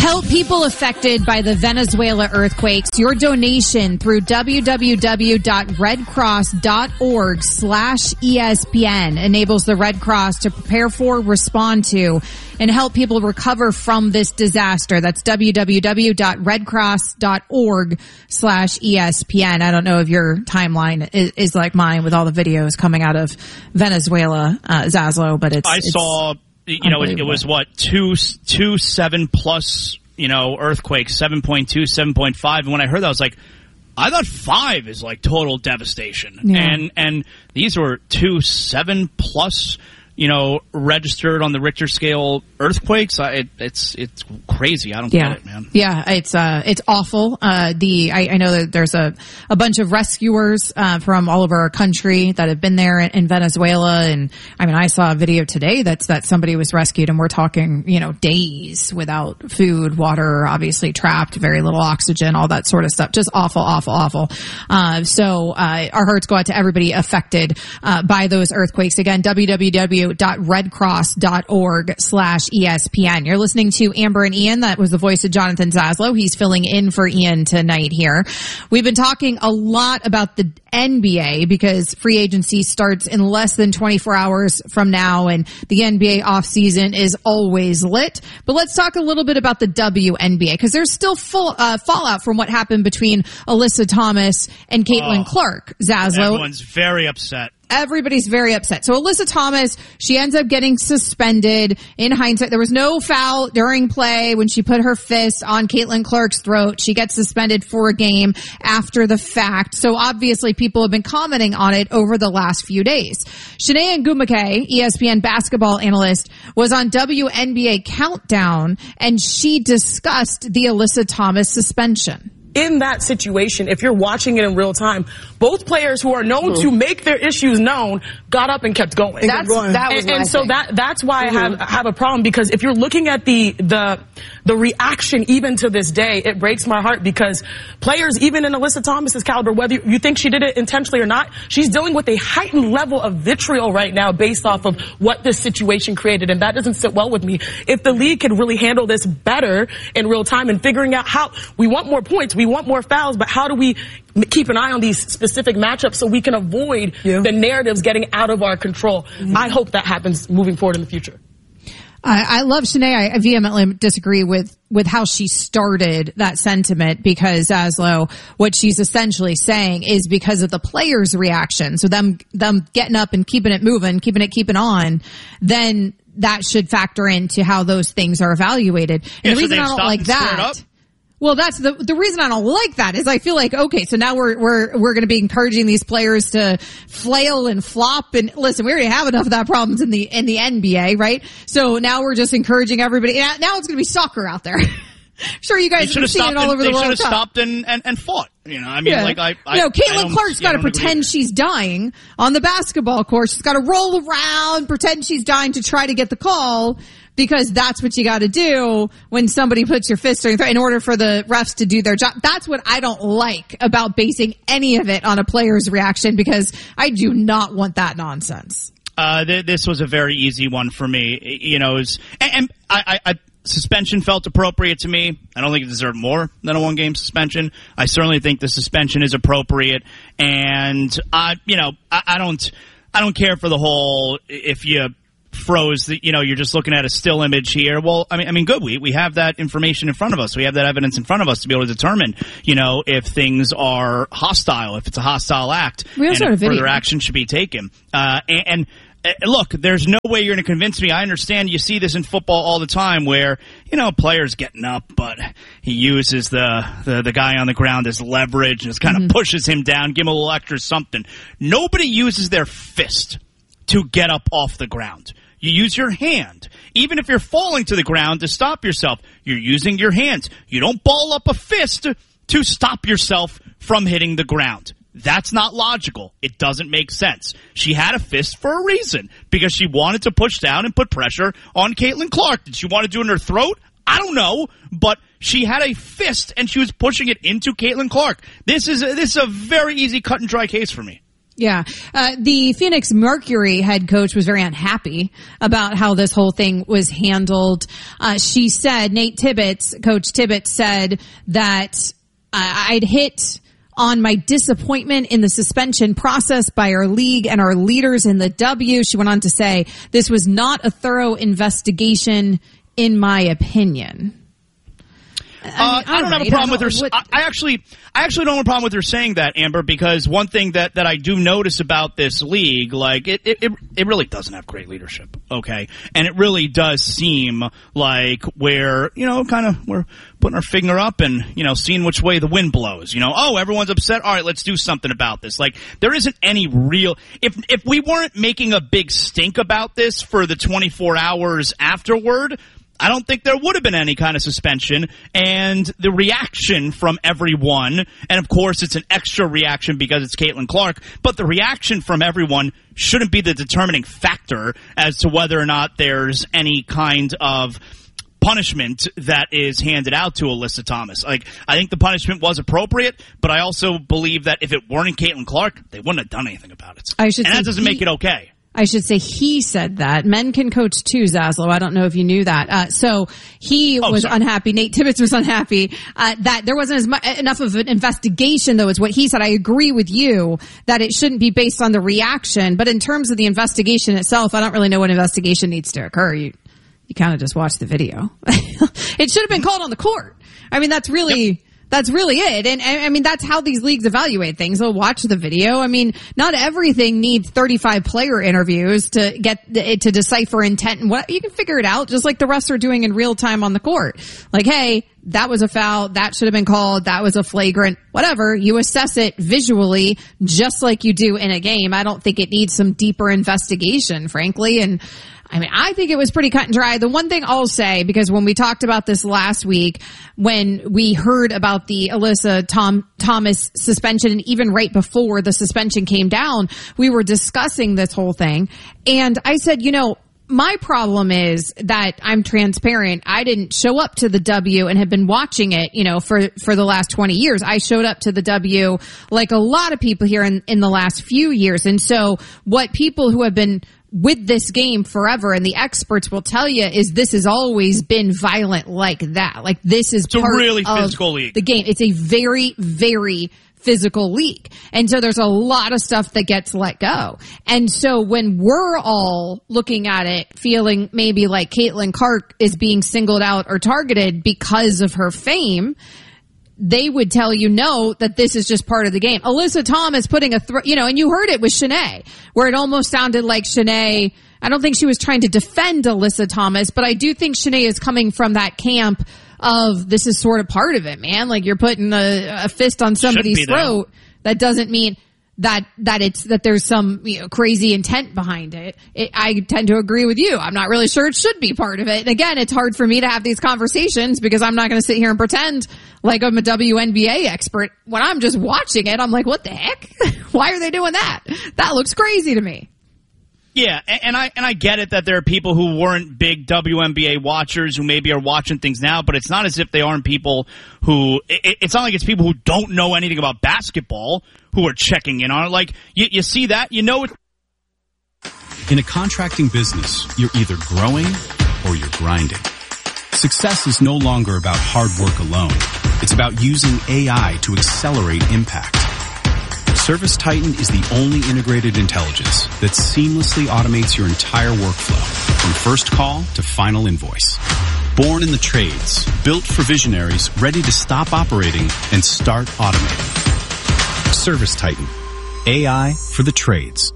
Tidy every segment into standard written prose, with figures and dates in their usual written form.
Help people affected by the Venezuela earthquakes. Your donation through www.redcross.org/ESPN enables the Red Cross to prepare for, respond to, and help people recover from this disaster. That's www.redcross.org/ESPN. I don't know if your timeline is like mine with all the videos coming out of Venezuela, Zaslow, but I saw, it was what, 7 plus, earthquakes, 7.2, 7.5. And when I heard that, I was like, I thought 5 is like total devastation. Yeah. And these were 7 plus, registered on the Richter scale earthquakes. It's crazy. I don't get it, man. Yeah, it's awful. I know that there's a bunch of rescuers from all over our country that have been there in Venezuela, and I saw a video today that somebody was rescued, and we're talking days without food, water, obviously trapped, very little oxygen, all that sort of stuff. Just awful. So our hearts go out to everybody affected by those earthquakes. Again, www.redcross.org/ESPN. You're listening to Amber and Ian. That was the voice of Jonathan Zaslow. He's filling in for Ian tonight here. We've been talking a lot about the NBA because free agency starts in less than 24 hours from now, and the NBA offseason is always lit. But let's talk a little bit about the WNBA because there's still fallout from what happened between Alyssa Thomas and Caitlin Clark. Zaslow. Everyone's very upset. Everybody's very upset. So Alyssa Thomas, she ends up getting suspended. In hindsight, there was no foul during play when she put her fist on Caitlin Clark's throat. She gets suspended for a game after the fact. So obviously people have been commenting on it over the last few days. Shanae Ngumake, ESPN basketball analyst, was on WNBA Countdown, and she discussed the Alyssa Thomas suspension. In that situation, if you're watching it in real time, both players who are known to make their issues known got up and kept going. That's why I have a problem, because if you're looking at the reaction even to this day, it breaks my heart, because players, even in Alyssa Thomas's caliber, whether you think she did it intentionally or not, she's dealing with a heightened level of vitriol right now based off of what this situation created, and that doesn't sit well with me. If the league could really handle this better in real time and figuring out how we want more points, we want more fouls, but how do we keep an eye on these specific matchups so we can avoid the narratives getting out of our control? Mm-hmm. I hope that happens moving forward in the future. I love Shanae. I vehemently disagree with how she started that sentiment, because Zaslow, what she's essentially saying is because of the players' reaction, so them getting up and keeping it moving, keeping on, then that should factor into how those things are evaluated. And the reason I don't like that. Well, that's the reason I don't like that is I feel like, okay, so now we're going to be encouraging these players to flail and flop, and listen, we already have enough of that problems in the NBA, right? So now we're just encouraging everybody. Now it's going to be soccer out there. I'm sure you guys have seen it all over the World Cup. They should have stopped and fought. Caitlin Clark's got to pretend she's dying on the basketball court. She's got to roll around, pretend she's dying to try to get the call, because that's what you got to do when somebody puts your fist on your throat in order for the refs to do their job. That's what I don't like about basing any of it on a player's reaction, because I do not want that nonsense. This was a very easy one for me. I suspension felt appropriate to me. I don't think it deserved more than a one-game suspension. I certainly think the suspension is appropriate, and I don't care for the whole if you froze the, you're just looking at a still image here. Well, I mean, good. We have that information in front of us. We have that evidence in front of us to be able to determine, if things are hostile, if it's a hostile act, and if further action should be taken. Look, there's no way you're going to convince me. I understand you see this in football all the time where, players getting up, but he uses the guy on the ground as leverage and just kind of pushes him down, give him a little extra something. Nobody uses their fist to get up off the ground. You use your hand. Even if you're falling to the ground to stop yourself, you're using your hands. You don't ball up a fist to stop yourself from hitting the ground. That's not logical. It doesn't make sense. She had a fist for a reason, because she wanted to push down and put pressure on Caitlin Clark. Did she want to do it in her throat? I don't know, but she had a fist and she was pushing it into Caitlin Clark. This is a very easy cut and dry case for me. Yeah. The Phoenix Mercury head coach was very unhappy about how this whole thing was handled. She said, Coach Tibbetts said that I'd hit on my disappointment in the suspension process by our league and our leaders in the W. She went on to say, this was not a thorough investigation in my opinion. I don't have a problem with her. I actually don't have a problem with her saying that, Amber, because one thing that I do notice about this league, like it really doesn't have great leadership, okay? And it really does seem like we're putting our finger up and, seeing which way the wind blows, oh, everyone's upset. All right, let's do something about this. Like, there isn't any real, if we weren't making a big stink about this for the 24 hours afterward, I don't think there would have been any kind of suspension, and the reaction from everyone, and of course it's an extra reaction because it's Caitlin Clark, but the reaction from everyone shouldn't be the determining factor as to whether or not there's any kind of punishment that is handed out to Alyssa Thomas. Like, I think the punishment was appropriate, but I also believe that if it weren't Caitlin Clark, they wouldn't have done anything about it. And that doesn't make it okay. I should say he said that. Men can coach too, Zaslow. I don't know if you knew that. So he was unhappy. Nate Tibbetts was unhappy that there wasn't enough of an investigation, though, is what he said. I agree with you that it shouldn't be based on the reaction. But in terms of the investigation itself, I don't really know what investigation needs to occur. You kind of just watch the video. It should have been called on the court. I mean, that's really... Yep. That's really it. And I mean, that's how these leagues evaluate things. They'll watch the video. I mean, not everything needs 35 player interviews to get to decipher intent and what you can figure it out, just like the refs are doing in real time on the court. Like, hey, that was a foul. That should have been called. That was a flagrant, whatever. You assess it visually just like you do in a game. I don't think it needs some deeper investigation, frankly. And I mean, I think it was pretty cut and dry. The one thing I'll say, because when we talked about this last week, when we heard about the Alyssa Thomas suspension, and even right before the suspension came down, we were discussing this whole thing. And I said, my problem is that I'm transparent. I didn't show up to the W and have been watching it, for the last 20 years. I showed up to the W like a lot of people here in the last few years. And so what people who have been with this game forever, and the experts will tell you, is this has always been violent like that. Like, this is part a really physical league. The game. It's a very, very physical league. And so there's a lot of stuff that gets let go. And so when we're all looking at it, feeling maybe like Caitlin Clark is being singled out or targeted because of her fame, they would tell you that this is just part of the game. Alyssa Thomas putting and you heard it with Shanae, where it almost sounded like Shanae, I don't think she was trying to defend Alyssa Thomas, but I do think Shanae is coming from that camp of this is sort of part of it, man. Like, you're putting a fist on somebody's throat. That doesn't mean that there's some crazy intent behind it. I tend to agree with you. I'm not really sure it should be part of it. And again, it's hard for me to have these conversations because I'm not going to sit here and pretend like I'm a WNBA expert. When I'm just watching it, I'm like, what the heck? Why are they doing that? That looks crazy to me. Yeah, and I get it that there are people who weren't big WNBA watchers who maybe are watching things now, but it's not as if they aren't people who it's not like it's people who don't know anything about basketball who are checking in on it. Like, you see that, it. In a contracting business, you're either growing or you're grinding. Success is no longer about hard work alone. It's about using AI to accelerate impact. ServiceTitan is the only integrated intelligence that seamlessly automates your entire workflow, from first call to final invoice. Born in the trades, built for visionaries ready to stop operating and start automating. ServiceTitan, AI for the trades.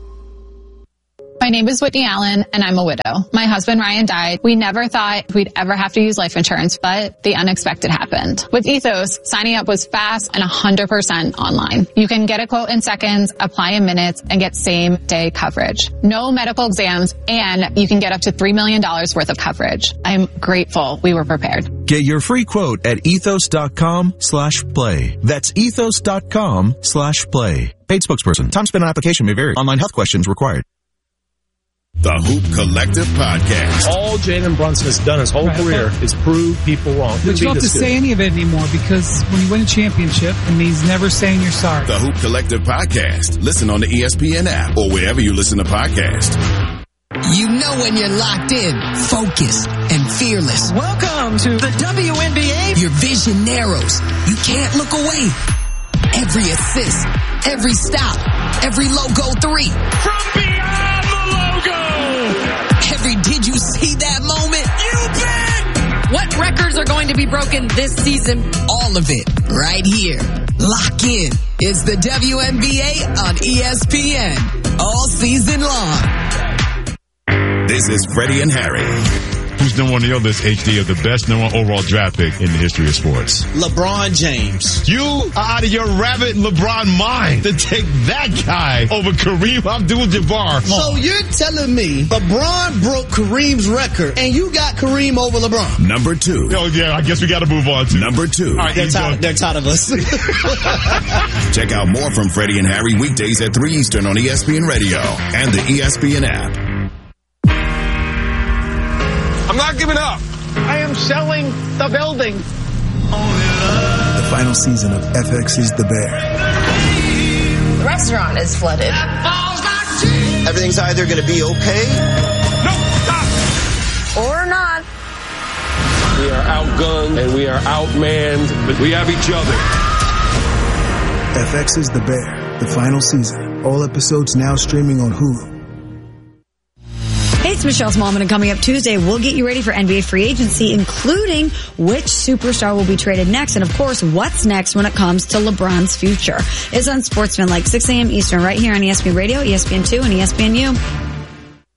My name is Whitney Allen, and I'm a widow. My husband, Ryan, died. We never thought we'd ever have to use life insurance, but the unexpected happened. With Ethos, signing up was fast and 100% online. You can get a quote in seconds, apply in minutes, and get same-day coverage. No medical exams, and you can get up to $3 million worth of coverage. I'm grateful we were prepared. Get your free quote at ethos.com/play. That's ethos.com/play. Paid spokesperson. Time spent on application may vary. Online health questions required. The Hoop Collective Podcast. All Jalen Brunson has done his whole career is prove people wrong. But you don't have to say any of it anymore, because when you win a championship, it means never saying you're sorry. The Hoop Collective Podcast. Listen on the ESPN app or wherever you listen to podcasts. You know when you're locked in, focused, and fearless. Welcome to the WNBA. Your vision narrows. You can't look away. Every assist, every stop, every logo three. From beyond the logo. Every did you see that moment? You bet. What records are going to be broken this season? All of it right here. Lock in. It's the WNBA on ESPN. All season long. This is Freddie and Harry. Who's number one on your list, HD, of the best number one overall draft pick in the history of sports? LeBron James. You are out of your rabbit LeBron mind to take that guy over Kareem Abdul-Jabbar. So you're telling me LeBron broke Kareem's record and you got Kareem over LeBron? Number 2. Oh, yeah, I guess we got to move on to number 2. All right, they're tired of us. Check out more from Freddie and Harry weekdays at 3 Eastern on ESPN Radio and the ESPN app. I'm not giving up. I am selling the building. The final season of FX is the Bear. The restaurant is flooded. Everything's either going to be okay. No, stop. Or not. We are outgunned and we are outmanned, but we have each other. FX is the Bear. The final season. All episodes now streaming on Hulu. Hey, it's Michelle Smallman, and coming up Tuesday, we'll get you ready for NBA free agency, including which superstar will be traded next, and of course, what's next when it comes to LeBron's future. It's on Sportsman, like 6 a.m. Eastern, right here on ESPN Radio, ESPN2, and ESPNU.